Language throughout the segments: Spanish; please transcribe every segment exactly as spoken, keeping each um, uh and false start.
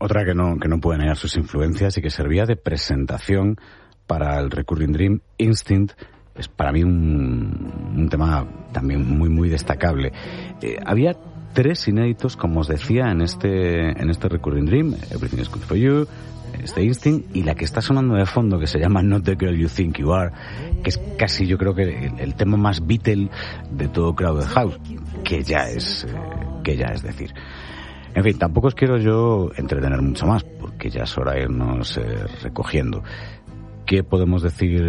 Otra que no, que no puede negar sus influencias y que servía de presentación para el Recurring Dream, Instinct, es para mí un, un tema también muy, muy destacable. Eh, había tres inéditos, como os decía, en este, en este Recurring Dream, Everything is Good for You, este Instinct, y la que está sonando de fondo, que se llama Not the Girl You Think You Are, que es casi, yo creo que el, el tema más Beatle de todo Crowded House, que ya es, eh, que ya es decir. En fin, tampoco os quiero yo entretener mucho más, porque ya es hora de irnos eh, recogiendo. ¿Qué podemos decir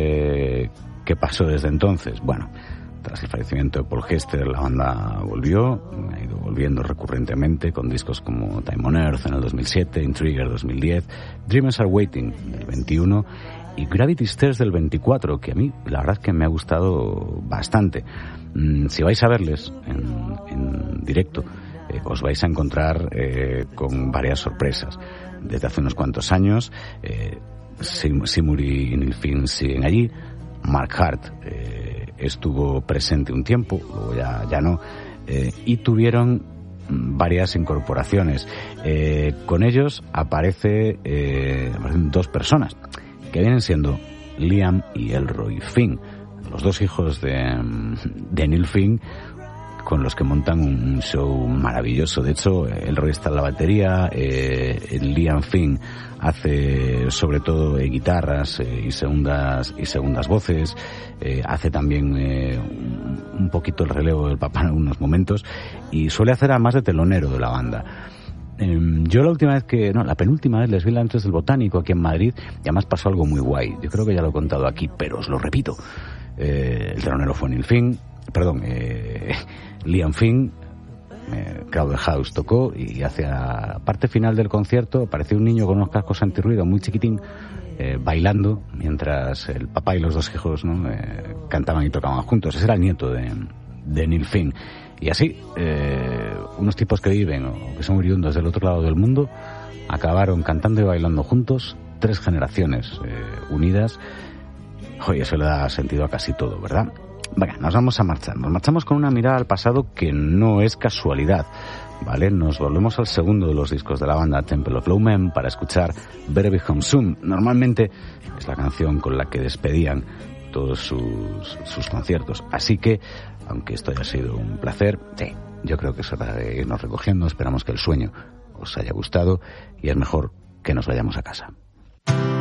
eh, que pasó desde entonces? Bueno, tras el fallecimiento de Paul Hester, la banda volvió, ha ido volviendo recurrentemente con discos como Time on Earth en el dos mil siete, Intriguer dos mil diez, Dreamers Are Waiting del veintiuno y Gravity Stairs del veinticuatro, que a mí la verdad es que me ha gustado bastante. Mm, si vais a verles en, en directo, eh, os vais a encontrar eh, con varias sorpresas. Desde hace unos cuantos años, eh, Seymour y Neil Finn siguen allí, Mark Hart eh, estuvo presente un tiempo, luego ya, ya no, eh, y tuvieron varias incorporaciones. Eh, con ellos aparece, eh, aparecen dos personas, que vienen siendo Liam y Elroy Finn, los dos hijos de, de Neil Finn, con los que montan un show maravilloso. De hecho, Elroy está en la batería, eh, Liam Finn hace sobre todo eh, guitarras eh, y segundas y segundas voces, eh, hace también eh, un, un poquito el relevo del papá en algunos momentos y suele hacer además de telonero de la banda. Eh, yo la última vez que, no, la penúltima vez les vi antes del Botánico aquí en Madrid y además pasó algo muy guay. Yo creo que ya lo he contado aquí, pero os lo repito. Eh, el telonero fue Neil Finn, perdón, eh, Liam Finn. Eh, Crowded House tocó y hacia la parte final del concierto apareció un niño con unos cascos antirruido muy chiquitín, eh, bailando mientras el papá y los dos hijos, ¿no? eh, cantaban y tocaban juntos. Ese era el nieto de, de Neil Finn. Y así, eh, unos tipos que viven o que son oriundos del otro lado del mundo acabaron cantando y bailando juntos, tres generaciones eh, unidas. Oye, eso le da sentido a casi todo, ¿verdad? Venga, nos vamos a marchar. Nos marchamos con una mirada al pasado que no es casualidad, ¿vale? Nos volvemos al segundo de los discos de la banda, Temple of Low Men, para escuchar Better Be Home Soon. Normalmente es la canción con la que despedían todos sus, sus conciertos. Así que, aunque esto haya sido un placer, sí, yo creo que es hora de irnos recogiendo. Esperamos que el sueño os haya gustado y es mejor que nos vayamos a casa.